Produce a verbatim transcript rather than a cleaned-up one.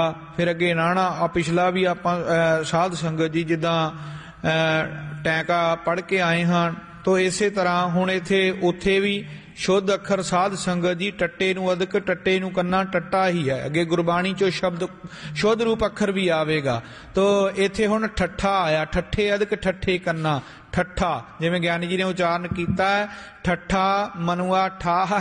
फिर अगे नाना आ पिछला भी आप साध संगत जी जिदा टैंका पढ़ के आए हैं तो इस तरह हुण इत्थे उत्थे भी शुद्ध अखर साध संगत जी टट्टे नूं अदक टट्टे नूं कन्ना टट्टा ही है। अगे गुरबाणी चो शब्द शुद्ध रूप अखर भी आवेगा तो इत्थे हुण ठट्ठा आया ठट्ठे अदक ठट्ठे कन्ना ठट्ठा जिवें ज्ञानी जी ने उच्चारण किया है ठट्ठा मनुआ ठा